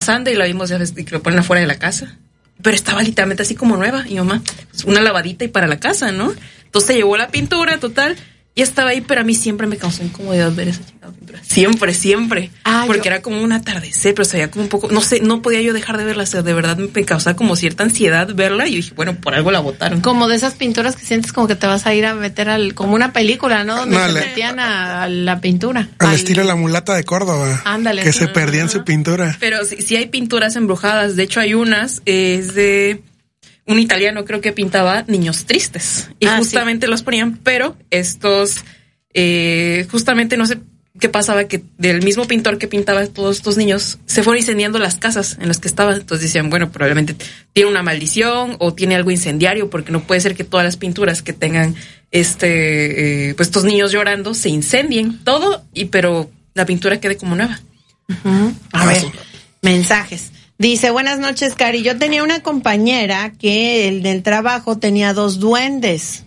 pasando y la vimos, ya ves, que lo ponen afuera de la casa. Pero estaba literalmente así como nueva. Y mamá, pues una lavadita y para la casa, ¿no? Entonces se llevó la pintura, total. Y estaba ahí, pero a mí siempre me causó incomodidad ver esa chingada pintura. Siempre. Porque era como un atardecer, pero se veía como un poco... No sé, no podía yo dejar de verla. O sea, de verdad me causaba como cierta ansiedad verla. Y dije, bueno, por algo la botaron. Como de esas pinturas que sientes como que te vas a ir a meter como una película, ¿no? Donde se metían a la pintura. Al estilo La Mulata de Córdoba. Ándale. Que se perdía en su pintura. Pero sí hay pinturas embrujadas. De hecho, hay unas, es de... un italiano creo que pintaba niños tristes y justamente los ponían, pero estos justamente no sé qué pasaba, que del mismo pintor que pintaba todos estos niños se fueron incendiando las casas en las que estaban. Entonces decían, bueno, probablemente tiene una maldición o tiene algo incendiario, porque no puede ser que todas las pinturas que tengan pues estos niños llorando se incendien todo, pero la pintura quede como nueva. Uh-huh. A ver, mensajes. Dice, buenas noches, Cari. Yo tenía una compañera que el del trabajo tenía 2 duendes.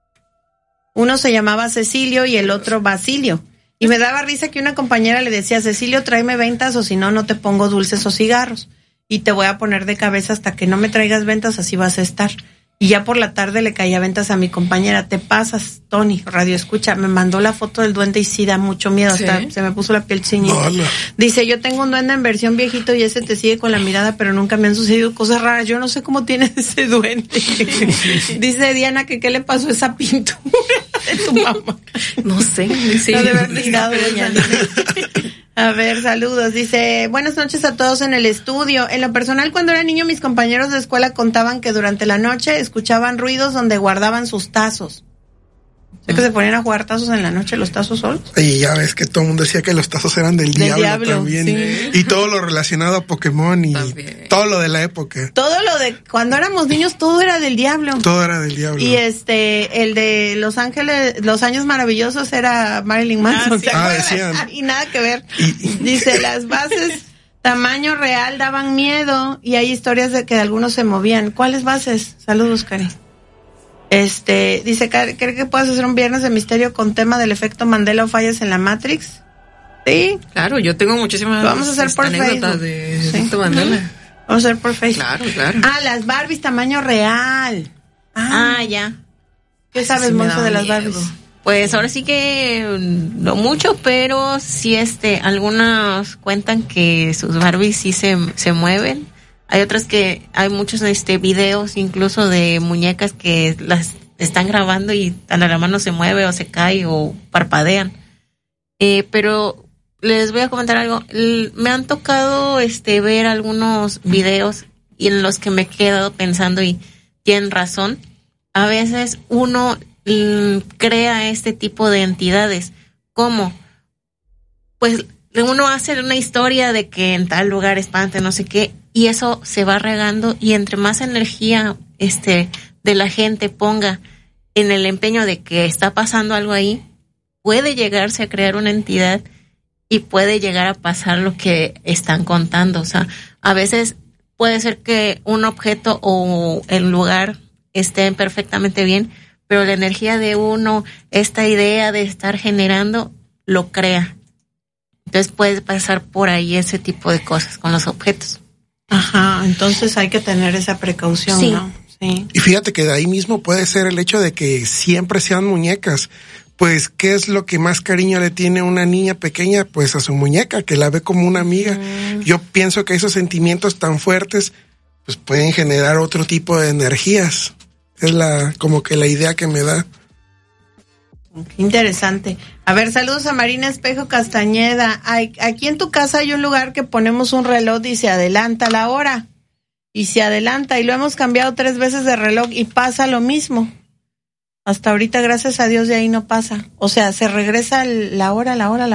Uno se llamaba Cecilio y el otro Basilio. Y me daba risa que una compañera le decía, Cecilio, tráeme ventas o si no, no te pongo dulces o cigarros. Y te voy a poner de cabeza hasta que no me traigas ventas, así vas a estar. Y ya por la tarde le caía ventas a mi compañera. Te pasas, Tony, radio escucha. Me mandó la foto del duende y sí da mucho miedo. ¿Sí? Hasta se me puso la piel chinita. No. Dice, yo tengo un duende en versión viejito y ese te sigue con la mirada, pero nunca me han sucedido cosas raras. Yo no sé cómo tienes ese duende. Dice Diana que qué le pasó a esa pintura de tu mamá. No sé. Sí. No debe haber tirado, doña Lina. A ver, saludos. Dice, buenas noches a todos en el estudio. En lo personal, cuando era niño, mis compañeros de escuela contaban que durante la noche escuchaban ruidos donde guardaban sus tazos. ¿Sé que se ponían a jugar tazos en la noche, los tazos solos? Y ya ves que todo el mundo decía que los tazos eran del diablo también. Sí. Y todo lo relacionado a Pokémon y también. Todo lo de la época. Todo lo de cuando éramos niños, todo era del diablo. Todo era del diablo. Y el de Los Ángeles, Los Años Maravillosos era Marilyn Manson. Sí. Decían. Y nada que ver. Dice, las bases tamaño real daban miedo y hay historias de que algunos se movían. ¿Cuáles bases? Saludos, Cari. Dice, ¿cree que puedas hacer un viernes de misterio con tema del efecto Mandela o fallas en la Matrix? Sí. Claro, yo tengo muchísimas vamos a hacer por anécdotas de efecto Mandela. Vamos a hacer por Facebook. Claro. Las Barbies tamaño real. Ya. ¿Qué sabes, Monzo, de las Barbies? Pues ahora sí que no mucho, pero sí algunas cuentan que sus Barbies sí se mueven. Hay otras que hay muchos videos incluso de muñecas que las están grabando y a la mano se mueve o se cae o parpadean. Pero les voy a comentar algo. Me han tocado ver algunos videos y en los que me he quedado pensando y tienen razón. A veces uno crea este tipo de entidades. ¿Cómo? Pues uno hace una historia de que en tal lugar espanta no sé qué, y eso se va regando, y entre más energía de la gente ponga en el empeño de que está pasando algo ahí, puede llegarse a crear una entidad y puede llegar a pasar lo que están contando. O sea, a veces puede ser que un objeto o el lugar estén perfectamente bien, pero la energía de uno, esta idea de estar generando, lo crea. Entonces puede pasar por ahí ese tipo de cosas con los objetos. Ajá, entonces hay que tener esa precaución, sí. ¿No? Sí. Y fíjate que de ahí mismo puede ser el hecho de que siempre sean muñecas. Pues, ¿qué es lo que más cariño le tiene una niña pequeña? Pues a su muñeca, que la ve como una amiga. Yo pienso que esos sentimientos tan fuertes, pues pueden generar otro tipo de energías. Es como que la idea que me da. Qué interesante. A ver, saludos a Marina Espejo Castañeda. Aquí en tu casa hay un lugar que ponemos un reloj y se adelanta la hora. Y se adelanta, y lo hemos cambiado 3 veces de reloj y pasa lo mismo. Hasta ahorita, gracias a Dios, de ahí no pasa. O sea, se regresa la hora.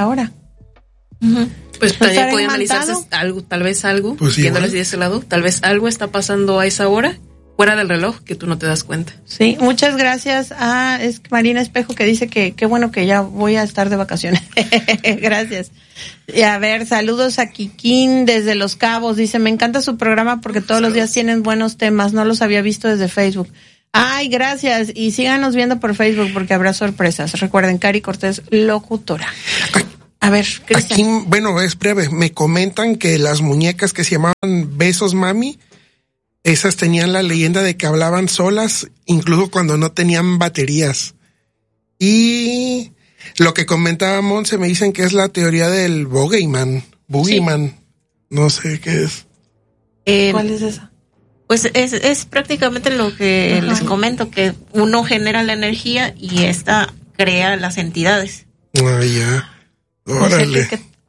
Uh-huh. Pues también podría analizarse algo, tal vez algo, pues viéndolo así de ese lado, tal vez algo está pasando a esa hora, fuera del reloj, que tú no te das cuenta. Sí, muchas gracias a Marina Espejo, que dice que qué bueno que ya voy a estar de vacaciones. Gracias. Y a ver, saludos a Kikín desde Los Cabos. Dice, me encanta su programa porque todos los días tienen buenos temas. No los había visto desde Facebook. Ay, gracias. Y síganos viendo por Facebook porque habrá sorpresas. Recuerden, Cari Cortés, locutora. A ver, Cristian. Aquí, bueno, es breve. Me comentan que las muñecas que se llamaban Besos Mami, esas tenían la leyenda de que hablaban solas, incluso cuando no tenían baterías. Y lo que comentaba Monse, me dicen que es la teoría del Boogeyman. Sí. No sé qué es. ¿Cuál es esa? Pues es prácticamente lo que les comento, que uno genera la energía y esta crea las entidades. Ah, ya. Órale.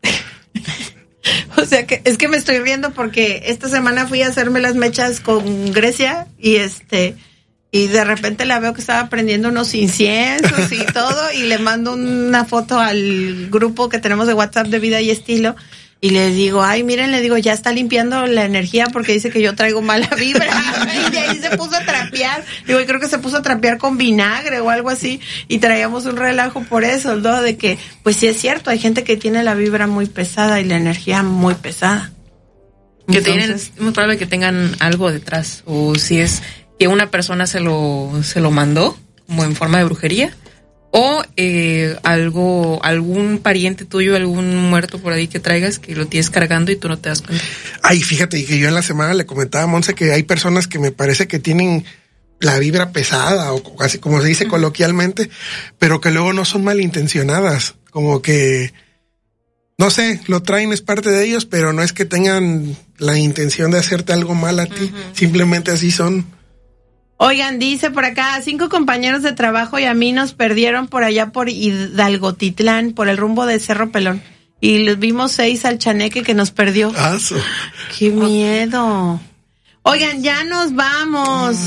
O sea que es que me estoy riendo porque esta semana fui a hacerme las mechas con Grecia y y de repente la veo que estaba prendiendo unos inciensos y todo, y le mando una foto al grupo que tenemos de WhatsApp de Vida y Estilo. Y les digo, ay, miren, le digo, ya está limpiando la energía porque dice que yo traigo mala vibra. Y de ahí se puso a trapear. Digo, y creo que se puso a trapear con vinagre o algo así. Y traíamos un relajo por eso, ¿no? De que, pues sí es cierto, hay gente que tiene la vibra muy pesada y la energía muy pesada. Que es muy probable que tengan algo detrás. O si es que una persona se lo mandó, como en forma de brujería. O algún pariente tuyo, algún muerto por ahí que traigas, que lo tienes cargando y tú no te das cuenta. Ay, fíjate que yo en la semana le comentaba a Monse que hay personas que me parece que tienen la vibra pesada, o así como se dice coloquialmente, pero que luego no son malintencionadas, como que, no sé, lo traen, es parte de ellos, pero no es que tengan la intención de hacerte algo mal a ti, simplemente así son. Oigan, dice por acá, 5 compañeros de trabajo y a mí nos perdieron por allá por Hidalgotitlán, por el rumbo de Cerro Pelón. Y los vimos 6 al chaneque que nos perdió. ¡Aso! ¡Qué miedo! Oigan, ya nos vamos.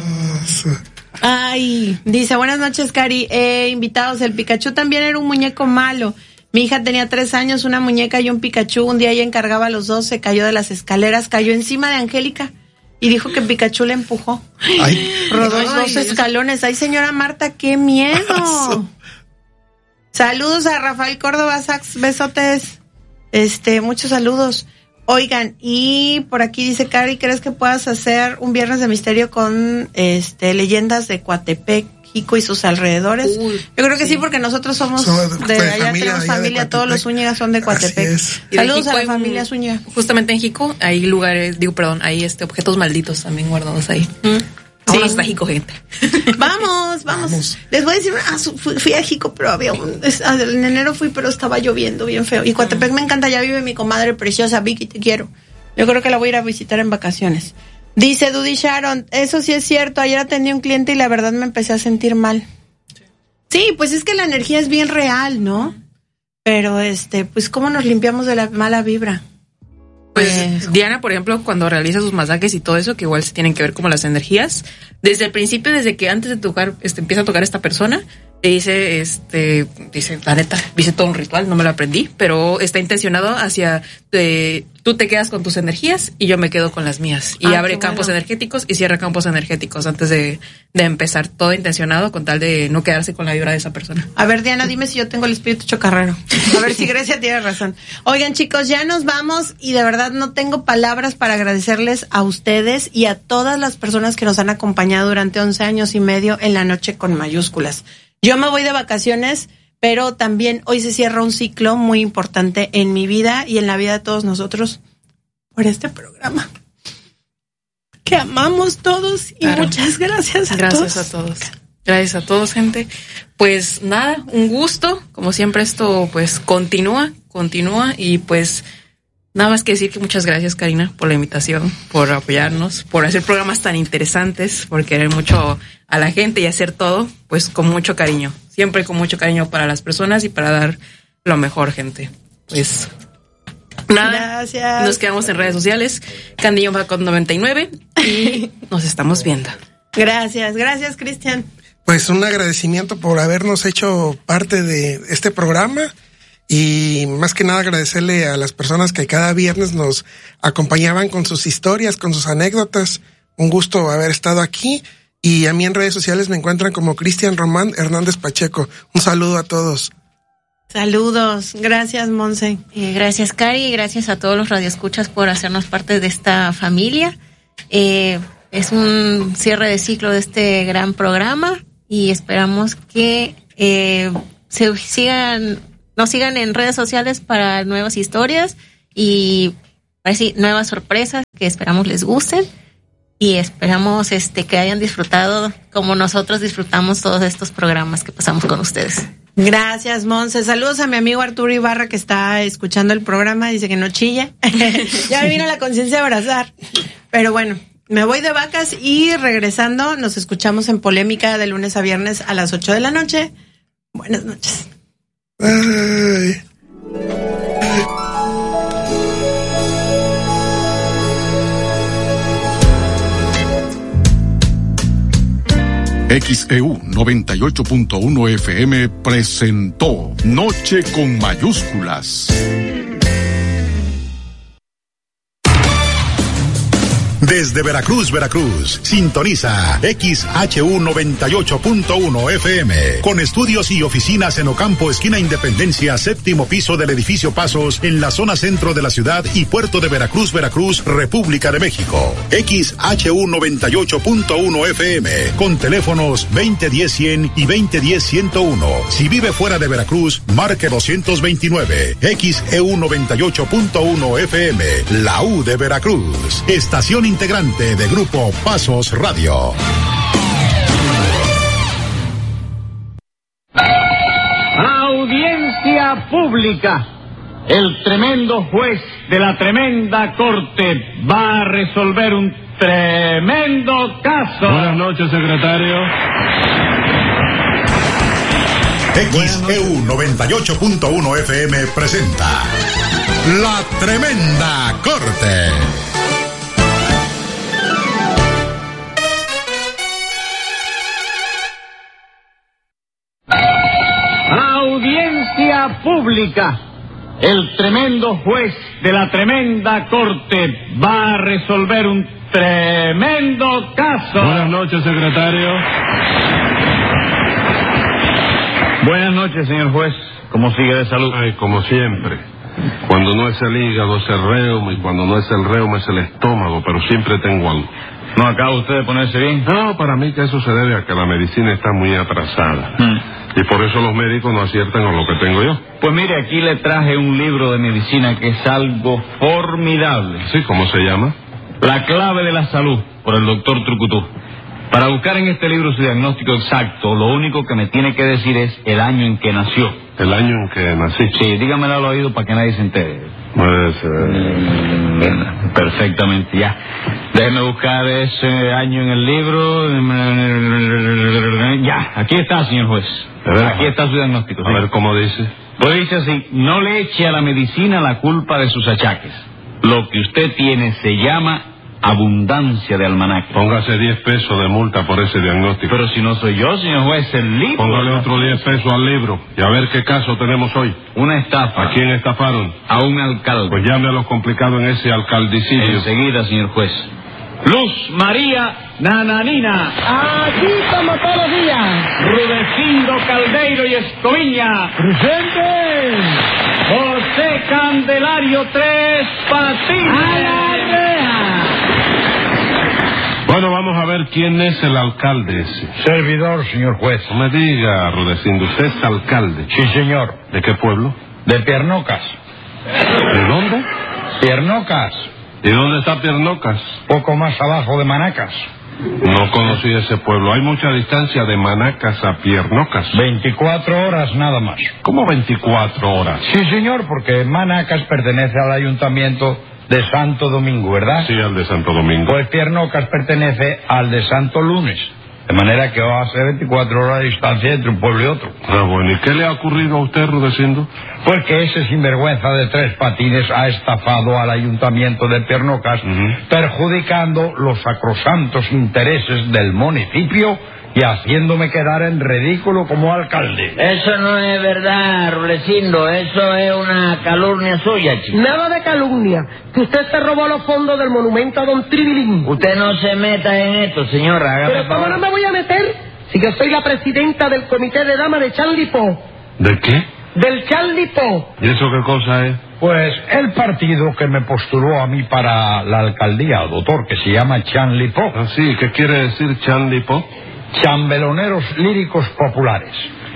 Ay, dice, buenas noches, Cari. Invitados, el Pikachu también era un muñeco malo. Mi hija tenía 3 años, una muñeca y un Pikachu. Un día ella encargaba a los 2, se cayó de las escaleras, cayó encima de Angélica. Y dijo que Pikachu le empujó. Ay. Rodó 2 escalones. Ay, señora Marta, qué miedo. Saludos a Rafael Córdoba, Sax, besotes. Muchos saludos. Oigan, y por aquí dice Cari, ¿crees que puedas hacer un viernes de misterio con leyendas de Coatepec, Jico y sus alrededores? Yo creo que sí, porque nosotros somos de allá, tenemos familia, todos los Zúñigas son de Coatepec. Saludos a la familia Zúñiga. Justamente en Jico hay lugares, hay objetos malditos también guardados ahí. Sí, hasta Jico, gente. Vamos. Les voy a decir, fui a Jico, pero en enero fui, pero estaba lloviendo bien feo. Y Coatepec me encanta, ya vive mi comadre preciosa, Vicky, te quiero. Yo creo que la voy a ir a visitar en vacaciones. Dice Dudy Sharon, eso sí es cierto, ayer atendí a un cliente y la verdad me empecé a sentir mal. Sí, pues es que la energía es bien real, ¿no? Pero pues ¿cómo nos limpiamos de la mala vibra? Pues Diana, por ejemplo, cuando realiza sus masajes y todo eso, que igual se tienen que ver como las energías, desde el principio, desde que antes de tocar, empieza a tocar esta persona, te dice, la neta, hice todo un ritual, no me lo aprendí, pero está intencionado hacia, tú te quedas con tus energías y yo me quedo con las mías. Y abre campos energéticos y cierra campos energéticos antes de empezar, todo intencionado con tal de no quedarse con la vibra de esa persona. A ver, Diana, dime si yo tengo el espíritu chocarrero. A ver si Grecia tiene razón. Oigan, chicos, ya nos vamos y de verdad no tengo palabras para agradecerles a ustedes y a todas las personas que nos han acompañado durante 11 años y medio en La Noche con mayúsculas. Yo me voy de vacaciones, pero también hoy se cierra un ciclo muy importante en mi vida y en la vida de todos nosotros por este programa que amamos todos y claro. Muchas gracias a todos. Gracias a todos. Gracias a todos, gente. Pues nada, un gusto. Como siempre esto pues continúa y pues nada más que decir que muchas gracias, Karina, por la invitación, por apoyarnos, por hacer programas tan interesantes, por querer mucho a la gente y hacer todo, pues con mucho cariño. Siempre con mucho cariño para las personas y para dar lo mejor, gente. Pues nada, gracias. Nos quedamos en redes sociales, Candillon99 y nos estamos viendo. Gracias, Cristian. Pues un agradecimiento por habernos hecho parte de este programa. Y más que nada agradecerle a las personas que cada viernes nos acompañaban con sus historias, con sus anécdotas. Un gusto haber estado aquí. Y a mí en redes sociales me encuentran como Cristian Román Hernández Pacheco. Un saludo a todos. Saludos. Gracias, Monse. Gracias, Cari. Y gracias a todos los radioescuchas por hacernos parte de esta familia. Es un cierre de ciclo de este gran programa y esperamos que se sigan nos sigan en redes sociales para nuevas historias y nuevas sorpresas que esperamos les gusten y esperamos que hayan disfrutado como nosotros disfrutamos todos estos programas que pasamos con ustedes. Gracias, Monse. Saludos a mi amigo Arturo Ibarra que está escuchando el programa, dice que no chilla. Ya me vino la conciencia de abrazar. Pero bueno, me voy de vacas y regresando nos escuchamos en Polémica de lunes a viernes a las 8 de la noche. Buenas noches. Ay. XEU 98.1 FM presentó Noche con mayúsculas. Desde Veracruz, Veracruz, sintoniza XHU 98.1 FM, con estudios y oficinas en Ocampo, esquina Independencia, séptimo piso del edificio Pasos, en la zona centro de la ciudad y puerto de Veracruz, Veracruz, República de México. XHU 98.1 FM, con teléfonos 2010-100 y 2010-101. Si vive fuera de Veracruz, marque 229. XEU 98.1 FM, la U de Veracruz. Estación integrante de Grupo Pasos Radio. Audiencia pública. El tremendo juez de la tremenda corte va a resolver un tremendo caso. Buenas noches, secretario. XEU 98.1 FM presenta La Tremenda Corte. Audiencia pública. El tremendo juez de la tremenda corte va a resolver un tremendo caso. Buenas noches, secretario. Buenas noches, señor juez. ¿Cómo sigue de salud? Ay, como siempre. Cuando no es el hígado es el reuma y cuando no es el reuma es el estómago, pero siempre tengo algo. ¿No acaba usted de ponerse bien? No, para mí que eso se debe a que la medicina está muy atrasada. Y por eso los médicos no aciertan con lo que tengo yo. Pues mire, aquí le traje un libro de medicina que es algo formidable. Sí, ¿cómo se llama? La clave de la salud, por el doctor Trucutú. Para buscar en este libro su diagnóstico exacto, lo único que me tiene que decir es el año en que nació. ¿El año en que nací? Sí, dígamelo al oído para que nadie se entere. Pues, perfectamente, ya. Déjeme buscar ese año en el libro. Ya, aquí está, señor juez. Aquí está su diagnóstico. A ver, ¿cómo dice? Pues dice así: no le eche a la medicina la culpa de sus achaques. Lo que usted tiene se llama abundancia de almanaque. Póngase 10 pesos de multa por ese diagnóstico. Pero si no soy yo, señor juez, el libro. Póngale otro 10 pesos al libro y a ver qué caso tenemos hoy. Una estafa. ¿A quién estafaron? A un alcalde. Pues llame a los complicados en ese alcaldicidio. Enseguida, señor juez. Luz María Nananina. Aquí estamos todos los días. Rudecindo Caldeiro y Escoviña. ¡Presente! José Candelario Tres Patines. ¡A la reja! Bueno, vamos a ver quién es el alcalde ese. Servidor, señor juez. No me diga, Rudecindo, usted es alcalde. Sí, señor. ¿De qué pueblo? De Piernocas. ¿De dónde? Piernocas. ¿Y dónde está Piernocas? Poco más abajo de Manacas. No conocí ese pueblo. Hay mucha distancia de Manacas a Piernocas. 24 horas nada más. ¿Cómo 24 horas? Sí, señor, porque Manacas pertenece al ayuntamiento de Santo Domingo, ¿verdad? Sí, al de Santo Domingo. Pues Piernocas pertenece al de Santo Lunes. De manera que va a ser 24 horas de distancia entre un pueblo y otro. Ah, bueno, ¿y qué le ha ocurrido a usted, Rudecindo? Pues que ese sinvergüenza de Tres Patines ha estafado al ayuntamiento de Piernocas, perjudicando los sacrosantos intereses del municipio y haciéndome quedar en ridículo como alcalde. Eso no es verdad, Rudecindo. Eso es una calumnia suya, chico. Nada de calumnia. Que usted se robó los fondos del monumento a Don Tribilín. Usted no se meta en esto, señora. Hágame Pero ¿cómo no me voy a meter? Si yo soy la presidenta del comité de damas de Chanlipó. ¿De qué? Del Chanlipó. ¿Y eso qué cosa es? Pues el partido que me postuló a mí para la alcaldía, doctor, que se llama Chanlipó. Ah, sí, ¿qué quiere decir Chanlipó? Chambeloneros líricos populares.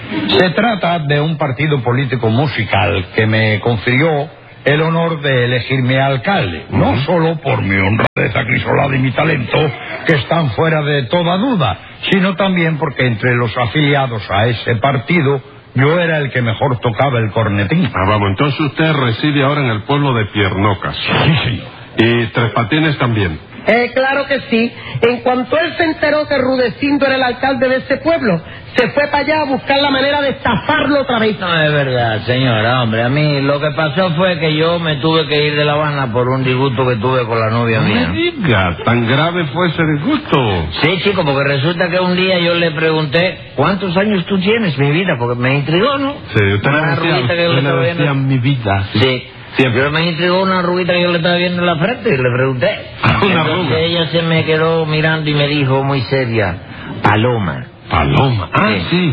Se trata de un partido político musical que me confirió el honor de elegirme alcalde, no solo por mi honradez acrisolada y mi talento, que están fuera de toda duda, sino también porque entre los afiliados a ese partido yo era el que mejor tocaba el cornetín. Vamos, entonces usted reside ahora en el pueblo de Piernocas. Sí, señor. Y Tres Patines también. Claro que sí. En cuanto él se enteró que Rudecindo era el alcalde de ese pueblo, se fue para allá a buscar la manera de estafarlo otra vez. No es verdad, señora, hombre. A mí lo que pasó fue que yo me tuve que ir de La Habana por un disgusto que tuve con la novia mía. No me diga, ¿tan grave fue ese disgusto? Sí, chico, porque resulta que un día yo le pregunté, ¿cuántos años tú tienes, mi vida? Porque me intrigó, ¿no? Sí, usted le decía mi vida. Sí. Siempre. Pero me intrigó una arruguita que yo le estaba viendo en la frente y le pregunté. Entonces ella se me quedó mirando y me dijo muy seria, Paloma. Paloma. Ah, sí.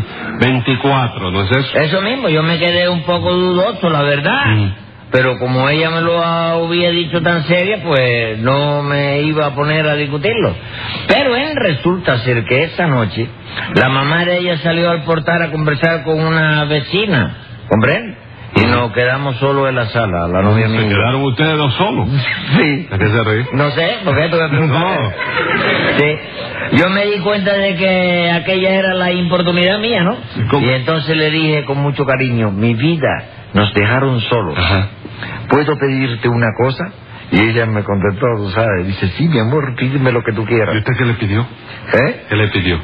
24, ¿no es eso? Eso mismo, yo me quedé un poco dudoso, la verdad. Pero como ella me lo había dicho tan seria, pues no me iba a poner a discutirlo. Pero resulta ser que esa noche la mamá de ella salió al portal a conversar con una vecina, ¿comprende? Y nos quedamos solos en la sala, la novia mía. ¿Se quedaron ustedes dos solos? Sí. ¿A qué se ríe? No sé, ¿por qué tú me preguntas? No. Sí. Yo me di cuenta de que aquella era la importunidad mía, ¿no? ¿Cómo? Y entonces le dije con mucho cariño, mi vida, nos dejaron solos. Ajá. ¿Puedo pedirte una cosa? Y ella me contestó, tú sabes, dice, sí, mi amor, pídeme lo que tú quieras. ¿Y usted qué le pidió? ¿Qué le pidió?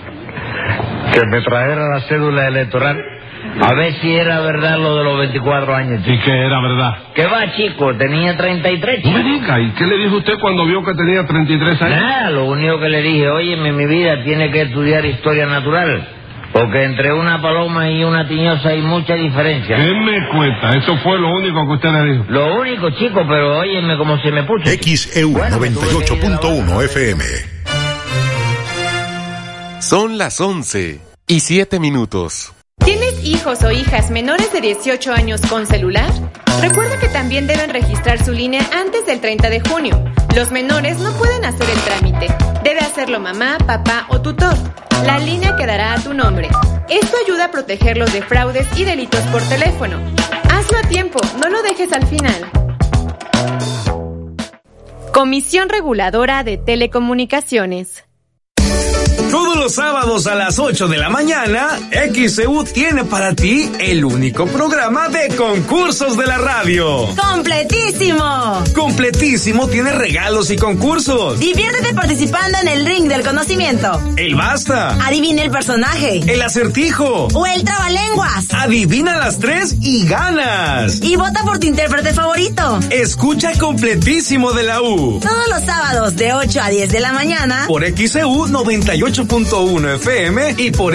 Que me trajera la cédula electoral. A ver si era verdad lo de los 24 años. ¿Y qué era verdad? ¿Qué va, chico? Tenía 33, chico. No me diga, ¿y qué le dijo usted cuando vio que tenía 33 años? Nada, lo único que le dije, óyeme, mi vida, tiene que estudiar historia natural. Porque entre una paloma y una tiñosa hay mucha diferencia. ¿Qué me cuenta? Eso fue lo único que usted le dijo. Lo único, chico, pero óyeme como se me puso. XEU 98.1 FM. Son las 11:07. ¿Tienes hijos o hijas menores de 18 años con celular? Recuerda que también deben registrar su línea antes del 30 de junio. Los menores no pueden hacer el trámite. Debe hacerlo mamá, papá o tutor. La línea quedará a tu nombre. Esto ayuda a protegerlos de fraudes y delitos por teléfono. Hazlo a tiempo, no lo dejes al final. Comisión Reguladora de Telecomunicaciones. Todos los sábados a las 8 de la mañana, XEU tiene para ti el único programa de concursos de la radio. ¡Completísimo! Completísimo tiene regalos y concursos. Diviértete participando en el ring del conocimiento. El basta. Adivina el personaje. El acertijo. O el trabalenguas. Adivina las 3 y ganas. Y vota por tu intérprete favorito. Escucha Completísimo de la U. Todos los sábados de 8 a 10 de la mañana. Por XEU 98.1 FM y por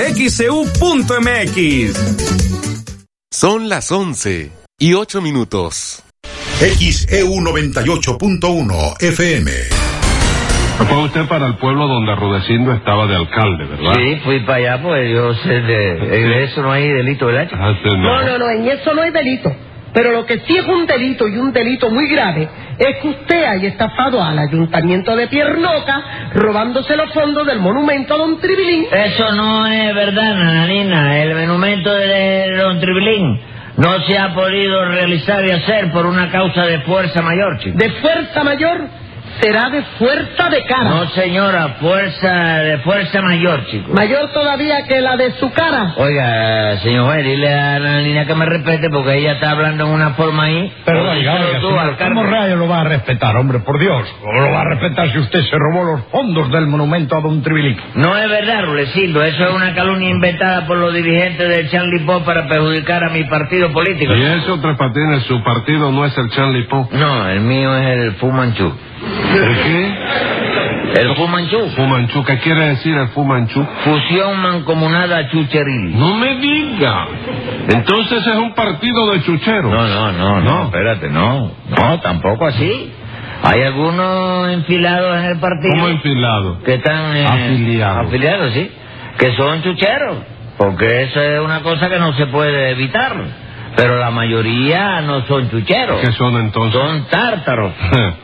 XEU.mx. Son las 11:08. XEU 98.1 FM. Fue usted para el pueblo donde Rudecindo estaba de alcalde, ¿verdad? Sí, fui para allá, pues yo sé de eso no hay delito, ¿verdad? No, en eso no hay delito. Pero lo que sí es un delito, y un delito muy grave, es que usted haya estafado al ayuntamiento de Piernoca robándose los fondos del monumento a Don Tribilín. Eso no es verdad, nananina. El monumento de Don Tribilín no se ha podido realizar y hacer por una causa de fuerza mayor, chico. ¿De fuerza mayor? Será de fuerza de cara. No, señora, de fuerza mayor, chico. Mayor todavía que la de su cara. Oiga, señor juez, dile a la niña que me respete porque ella está hablando en una forma ahí. Pero oiga, señor, ¿cómo rayo lo va a respetar, hombre? Por Dios. ¿Cómo lo va a respetar si usted se robó los fondos del monumento a Don Tribilín? No es verdad, Rudecindo. Eso es una calumnia inventada por los dirigentes del Chanli Po para perjudicar a mi partido político. Y eso, Tres Patines, su partido no es el Chanli Po. No, el mío es el Fu Manchú. ¿El qué? El Fu Manchú. Fu Manchú, ¿qué quiere decir el Fu Manchú? Fusión mancomunada chucheril. No me diga. Entonces es un partido de chucheros. No, espérate, no, tampoco así. Hay algunos enfilados en el partido. ¿Cómo enfilados? Que están afiliados, sí, que son chucheros, porque eso es una cosa que no se puede evitar. Pero la mayoría no son chucheros. ¿Qué son entonces? Son tártaros.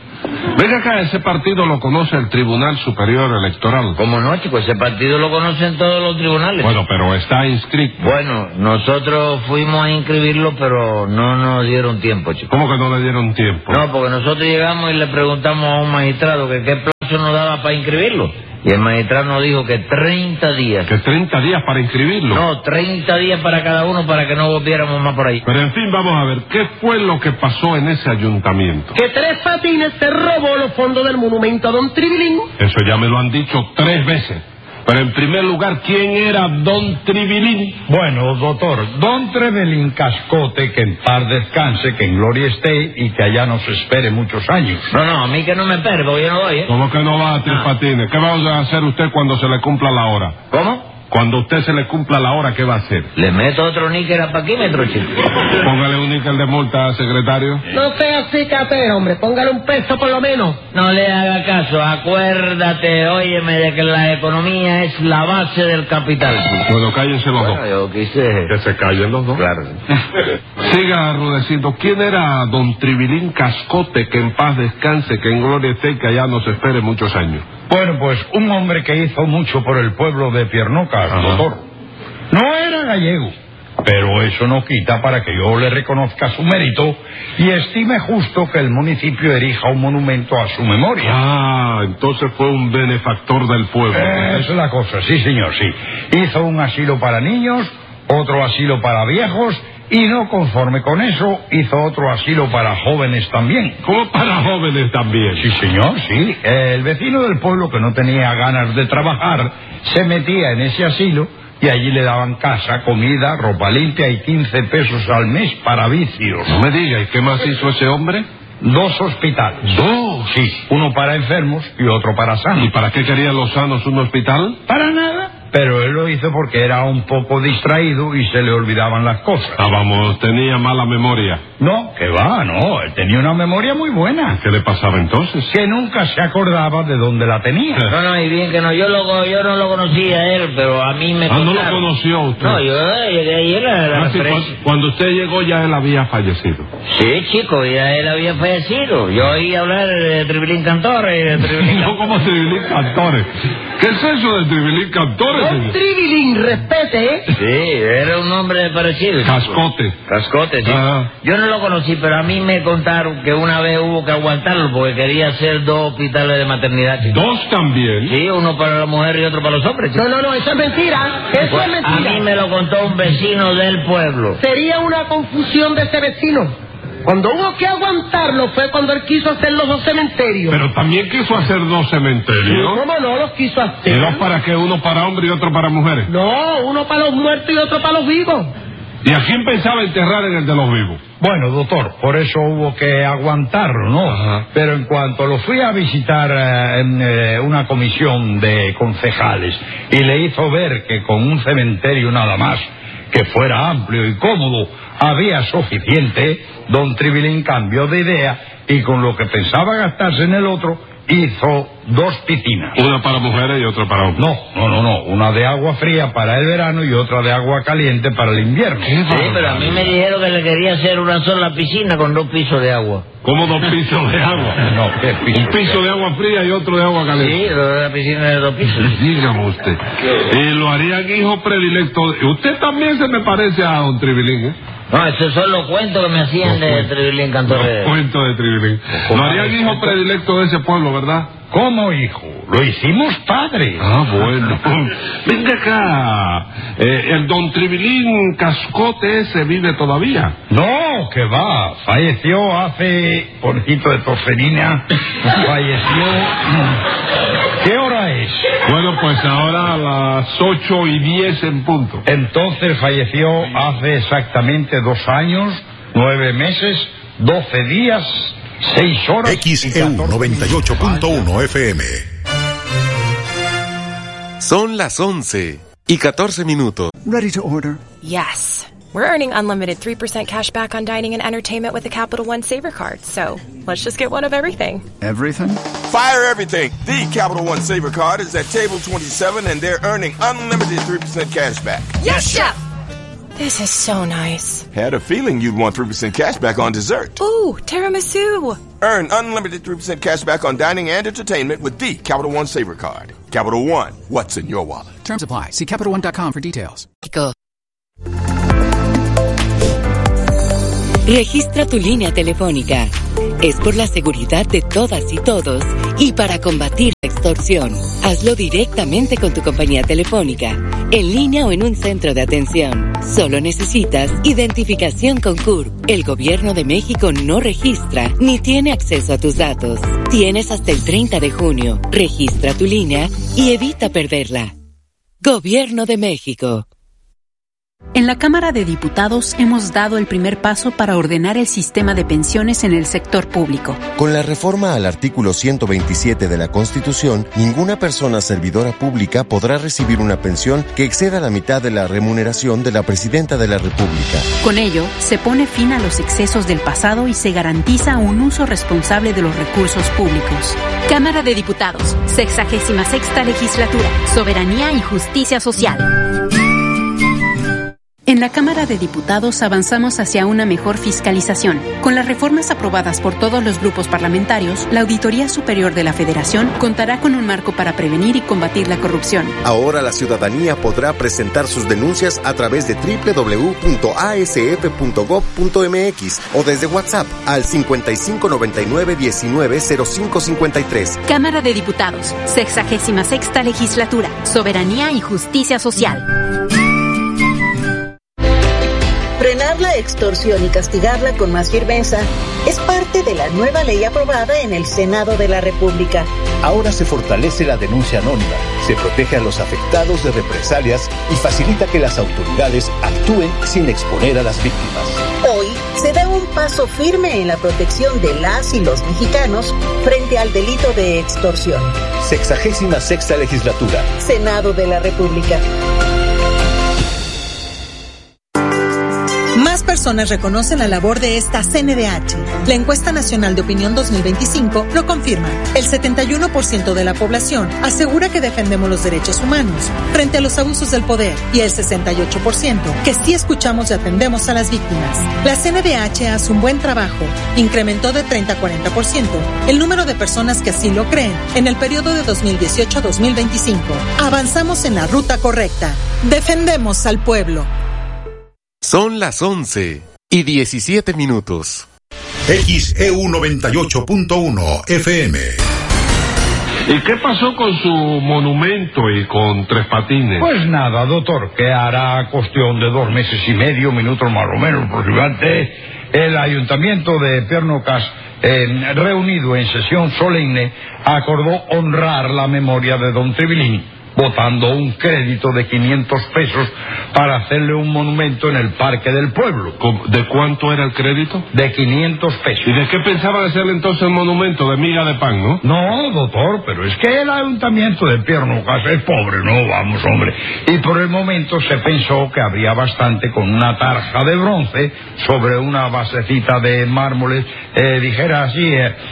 Venga acá, ese partido lo conoce el Tribunal Superior Electoral. ¿Cómo no, chicos? Ese partido lo conocen todos los tribunales. Bueno, pero está inscrito. Bueno, nosotros fuimos a inscribirlo, pero no nos dieron tiempo, chicos. ¿Cómo que no le dieron tiempo? No, porque nosotros llegamos y le preguntamos a un magistrado que qué plazo nos daba para inscribirlo. Y el magistrado nos dijo que 30 días. ¿Que 30 días para inscribirlo? No, 30 días para cada uno para que no volviéramos más por ahí. Pero en fin, vamos a ver, ¿qué fue lo que pasó en ese ayuntamiento? Que Tres Patines se robó los fondos del monumento a Don Tribilín. Eso ya me lo han dicho 3 veces. Pero en primer lugar, ¿quién era Don Tribilín? Bueno, doctor, Don Trevelín Cascote, que en paz descanse, que en gloria esté y que allá nos espere muchos años. No, a mí que no me espere, porque yo no voy, ¿eh? ¿Cómo que no va a Tres Patines? ¿Qué va a hacer usted cuando se le cumpla la hora? ¿Cómo? Cuando a usted se le cumpla la hora, ¿qué va a hacer? Le meto otro níquel a paquímetro, chico. Póngale un níquel de multa, secretario. No sea cicatero, hombre, póngale un peso por lo menos. No le haga caso, acuérdate, óyeme, de que la economía es la base del capital. Bueno, cállense los dos. Yo quise... Que se callen los dos. Claro. Siga, Rudecito, ¿quién era Don Tribilín Cascote, que en paz descanse, que en gloria esté y que allá nos espere muchos años? Bueno, pues un hombre que hizo mucho por el pueblo de Piernocas, doctor. No era gallego, pero eso no quita para que yo le reconozca su mérito y estime justo que el municipio erija un monumento a su memoria. Ah, entonces fue un benefactor del pueblo. Esa es la cosa, sí, señor, sí. Hizo un asilo para niños, otro asilo para viejos, y no conforme con eso, hizo otro asilo para jóvenes también. ¿Cómo para jóvenes también? Sí, señor, sí. El vecino del pueblo que no tenía ganas de trabajar se metía en ese asilo y allí le daban casa, comida, ropa limpia y 15 pesos al mes para vicios. No me diga, ¿y qué más hizo ese hombre? 2 hospitales. ¿2? Sí, uno para enfermos y otro para sanos. ¿Y para qué querían los sanos un hospital? Para nada. Pero él lo hizo porque era un poco distraído y se le olvidaban las cosas. Ah, vamos, tenía mala memoria. No, que va, no, él tenía una memoria muy buena. ¿Qué le pasaba entonces? Que nunca se acordaba de dónde la tenía. No, y bien que no, yo no lo conocía a él, pero a mí me contaron. ¿No lo conoció usted? No, yo llegué ayer a la sí, cuando usted llegó ya él había fallecido. Sí, chico, ya él había fallecido. Yo oí hablar de Tribilín Cantores. No, como Tribilín Cantores. ¿Qué es eso de Tribilín Cantores? Don Tribilín, respete, ¿eh? Sí, era un nombre parecido. Cascote. Cascote, sí. Yo no lo conocí, pero a mí me contaron que una vez hubo que aguantarlo porque quería hacer 2 hospitales de maternidad, chico. ¿2 también? Sí, uno para la mujer y otro para los hombres, chico. No, eso es mentira. Eso es mentira. A mí me lo contó un vecino del pueblo. Sería una confusión de ese vecino. Cuando hubo que aguantarlo fue cuando él quiso hacer los 2 cementerios. Pero también quiso hacer 2 cementerios. ¿Cómo no los quiso hacer? ¿Y 2 para qué? ¿Uno para hombres y otro para mujeres? No, uno para los muertos y otro para los vivos. ¿Y a quién pensaba enterrar en el de los vivos? Bueno, doctor, por eso hubo que aguantarlo, ¿no? Ajá. Pero en cuanto lo fui a visitar en una comisión de concejales y le hizo ver que con un cementerio nada más, que fuera amplio y cómodo, había suficiente, don Tribilín cambió de idea y con lo que pensaba gastarse en el otro, hizo 2 piscinas. ¿Una para mujeres y otra para hombres? No. Una de agua fría para el verano y otra de agua caliente para el invierno. Sí, pero a mí me dijeron que le quería hacer una sola piscina con 2 pisos de agua. ¿Cómo 2 pisos de agua? No, ¿qué piso? Un piso de agua fría y otro de agua caliente. Sí, la piscina de 2 pisos. Dígame usted. Y lo harían hijo predilecto. Usted también se me parece a don Tribilín, ¿eh? No, esos son los cuentos que me hacían de Tribilín Cantores. Los cuentos de Tribilín. Lo harían hijo predilecto de ese pueblo, ¿verdad? ¿Cómo, hijo? Lo hicimos padre. Ah, bueno. Venga acá. ¿El don Tribilín Cascote ese vive todavía? No, que va. Falleció hace... Porcito de toferina. Falleció... ¿Qué hora es? Bueno, pues ahora a las 8:10 en punto. Entonces falleció hace exactamente 2 años, 9 meses, 12 días... 6 horas. XEU 98.1 FM. Son las 11:14. Ready to order. Yes. We're earning unlimited 3% cash back on dining and entertainment with the Capital One Saver Card. So let's just get one of everything. Everything? Fire everything. The Capital One Saver Card is at table 27 and they're earning unlimited 3% cash back. Yes, Chef! This is so nice. Had a feeling you'd want 3% cash back on dessert. Ooh, tiramisu. Earn unlimited 3% cash back on dining and entertainment with the Capital One Saver Card. Capital One, what's in your wallet? Terms apply. See CapitalOne.com for details. Registra tu línea telefónica. Es por la seguridad de todas y todos y para combatir la extorsión. Hazlo directamente con tu compañía telefónica, en línea o en un centro de atención. Solo necesitas identificación con CURP. El Gobierno de México no registra ni tiene acceso a tus datos. Tienes hasta el 30 de junio. Registra tu línea y evita perderla. Gobierno de México. En la Cámara de Diputados hemos dado el primer paso para ordenar el sistema de pensiones en el sector público. Con la reforma al artículo 127 de la Constitución, ninguna persona servidora pública podrá recibir una pensión que exceda la mitad de la remuneración de la Presidenta de la República. Con ello, se pone fin a los excesos del pasado y se garantiza un uso responsable de los recursos públicos. Cámara de Diputados, 66ª Legislatura, Soberanía y Justicia Social. En la Cámara de Diputados avanzamos hacia una mejor fiscalización. Con las reformas aprobadas por todos los grupos parlamentarios, la Auditoría Superior de la Federación contará con un marco para prevenir y combatir la corrupción. Ahora la ciudadanía podrá presentar sus denuncias a través de www.asf.gov.mx o desde WhatsApp al 5599-190553. Cámara de Diputados, 66ª Legislatura, Soberanía y Justicia Social. Frenar la extorsión y castigarla con más firmeza es parte de la nueva ley aprobada en el Senado de la República. Ahora se fortalece la denuncia anónima, se protege a los afectados de represalias y facilita que las autoridades actúen sin exponer a las víctimas. Hoy se da un paso firme en la protección de las y los mexicanos frente al delito de extorsión. 66ª Legislatura. Senado de la República. Más personas reconocen la labor de esta CNDH. La Encuesta Nacional de Opinión 2025 lo confirma. El 71% de la población asegura que defendemos los derechos humanos frente a los abusos del poder y el 68% que sí escuchamos y atendemos a las víctimas. La CNDH hace un buen trabajo. Incrementó de 30 a 40% el número de personas que así lo creen en el periodo de 2018 a 2025. Avanzamos en la ruta correcta. Defendemos al pueblo. Son las 11:17. XEU 98.1 FM. ¿Y qué pasó con su monumento y con Tres Patines? Pues nada, doctor, que hará cuestión de 2 meses y medio, minutos más o menos aproximadamente, el Ayuntamiento de Piernocas, reunido en sesión solemne, acordó honrar la memoria de don Tribilín, votando un crédito de 500 pesos para hacerle un monumento en el Parque del Pueblo. ¿De cuánto era el crédito? De 500 pesos. ¿Y de qué pensaban hacerle entonces el monumento? De miga de pan, ¿no? No, doctor, pero es que el Ayuntamiento de Piernocas es pobre, ¿no? Vamos, hombre. Y por el momento se pensó que habría bastante con una tarja de bronce sobre una basecita de mármoles, dijera así,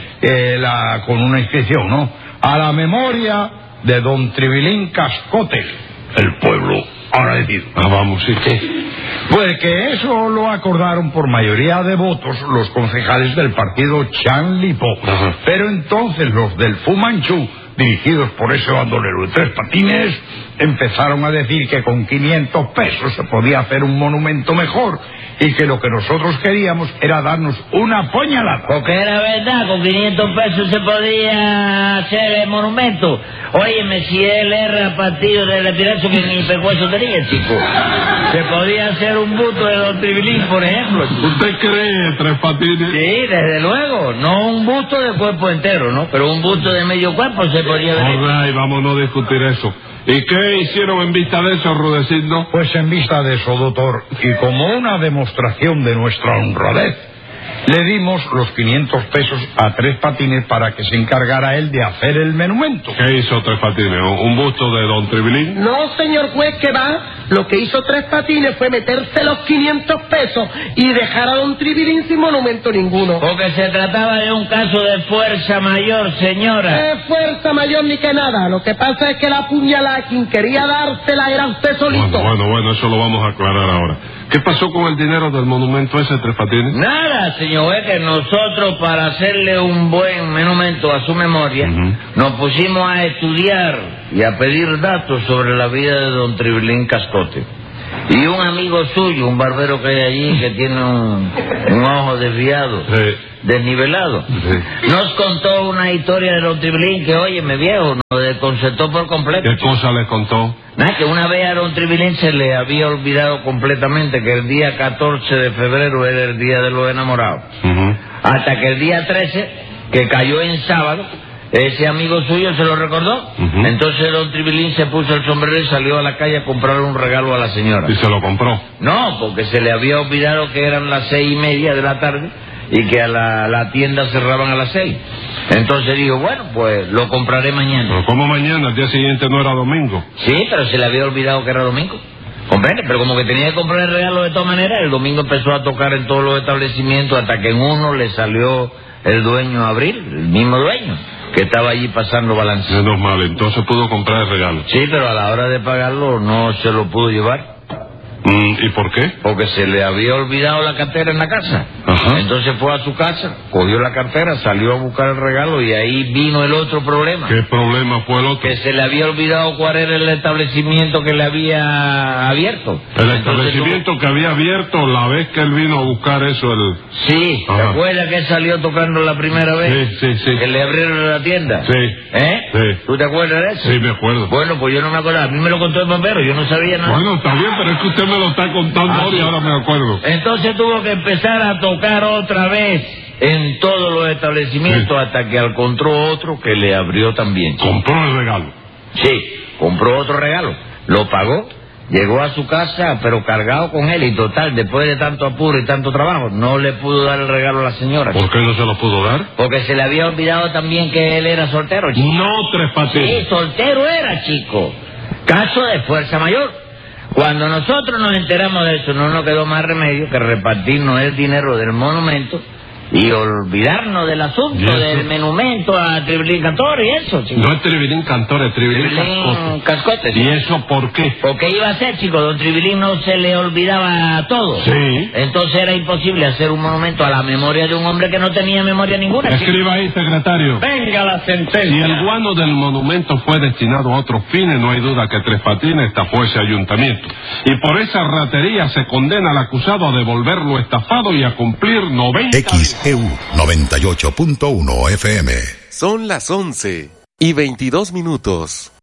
con una inscripción, ¿no? A la memoria de don Tribilín Cascote, el pueblo agradecido. Vamos, ¿y qué? Pues que eso lo acordaron por mayoría de votos los concejales del partido Chanlipo. Pero entonces los del Fu Manchú, dirigidos por ese bandolero de Tres Patines, empezaron a decir que con 500 pesos se podía hacer un monumento mejor y que lo que nosotros queríamos era darnos una puñalada. Porque era verdad, con 500 pesos se podía hacer el monumento. Óyeme, si él era partido de retirazo que ni pecueso tenía, chico. Se podía hacer un busto de don Tribilín, por ejemplo. ¿Usted cree, Tres Patines? Sí, desde luego. No un busto de cuerpo entero, ¿no? Pero un busto de medio cuerpo se podría ver. All right, vamos a no discutir eso. ¿Y qué hicieron en vista de eso, Rudecindo? Pues en vista de eso, doctor, y como una demostración de nuestra honradez, le dimos los 500 pesos a Tres Patines para que se encargara él de hacer el monumento. ¿Qué hizo Tres Patines? ¿Un busto de don Tribilín? No, señor juez, que va. Lo que hizo Tres Patines fue meterse los 500 pesos y dejar a don Tribilín sin monumento ninguno. Porque se trataba de un caso de fuerza mayor, señora. Fuerza mayor ni que nada. Lo que pasa es que la puñalada quien quería dársela era usted solito. Bueno, eso lo vamos a aclarar ahora. ¿Qué pasó con el dinero del monumento ese, Tres Patines? Nada, señor, es que nosotros, para hacerle un buen monumento a su memoria, nos pusimos a estudiar y a pedir datos sobre la vida de don Tribilín Cascote. Y un amigo suyo, un barbero que hay allí, que tiene un ojo desviado, desnivelado, nos contó una historia de don Tribilín que, óyeme, viejo, nos desconcertó por completo. ¿Qué cosa le contó? Nada, que una vez a don Tribilín se le había olvidado completamente que el día 14 de febrero era el día de los enamorados. Hasta que el día 13, que cayó en sábado, ese amigo suyo se lo recordó. Entonces don Tribilín se puso el sombrero y salió a la calle a comprar un regalo a la señora. ¿Y se lo compró? No, porque se le había olvidado que eran las 6:30 de la tarde y que a la tienda cerraban a las 6. Entonces dijo, bueno, pues lo compraré mañana. ¿Pero cómo mañana? ¿El día siguiente no era domingo? Sí, pero se le había olvidado que era domingo. ¿Comprende? Pero como que tenía que comprar el regalo de todas maneras, el domingo empezó a tocar en todos los establecimientos hasta que en uno le salió el dueño a abrir, el mismo dueño, que estaba allí pasando balance. Menos mal, entonces pudo comprar el regalo. Sí, pero a la hora de pagarlo no se lo pudo llevar. ¿Y por qué? Porque se le había olvidado la cartera en la casa. Entonces fue a su casa, cogió la cartera, salió a buscar el regalo y ahí vino el otro problema. ¿Qué problema fue el otro? Que se le había olvidado cuál era el establecimiento que le había abierto. El establecimiento que había abierto la vez que él vino a buscar eso, Sí, ¿te acuerdas que él salió tocando la primera vez? Sí. Que le abrieron la tienda. Sí. Sí. ¿Tú te acuerdas de eso? Sí, me acuerdo. Bueno, pues yo no me acordaba. A mí me lo contó el bombero, yo no sabía nada. Bueno, está bien, pero es que usted me lo está contando ahora y ahora me acuerdo. Entonces tuvo que empezar a tocar otra vez en todos los establecimientos hasta que encontró otro que le abrió también. ¿Compró el regalo? Sí, compró otro regalo, lo pagó, llegó a su casa pero cargado con él y total, después de tanto apuro y tanto trabajo, no le pudo dar el regalo a la señora. ¿Por qué no se lo pudo dar? Porque se le había olvidado también que él era soltero, chico. No, Tres Patines. Sí, soltero era, chico. Caso de fuerza mayor. Cuando nosotros nos enteramos de eso, no nos quedó más remedio que repartirnos el dinero del monumento y olvidarnos del asunto del monumento a Tribilín Cantor y eso, chico. No es Tribilín Cantor, es Tribilín Cascote. ¿Y eso por qué? Porque iba a ser, chico, don Tribilín no se le olvidaba todo. Sí. Entonces era imposible hacer un monumento a la memoria de un hombre que no tenía memoria ninguna. Escriba ahí, secretario. Venga la sentencia. Si el guano del monumento fue destinado a otros fines, no hay duda que Tres Patines estafó ese ayuntamiento. Y por esa ratería se condena al acusado a devolver lo estafado y a cumplir 90 XEU 98.1 FM. Son las 11:22.